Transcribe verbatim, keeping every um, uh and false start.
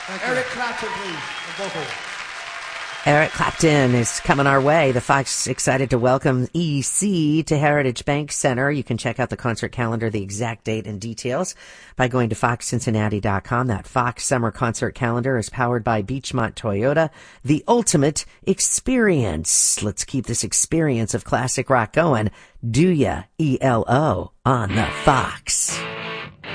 Eric Clapton, please, on vocal. Eric Clapton is coming our way. The Fox excited to welcome E C to Heritage Bank Center. You can check out the concert calendar, the exact date and details by going to fox cincinnati dot com. That Fox Summer Concert Calendar is powered by Beechmont Toyota, the ultimate experience. Let's keep this experience of classic rock going. Do ya? E L O on the Fox.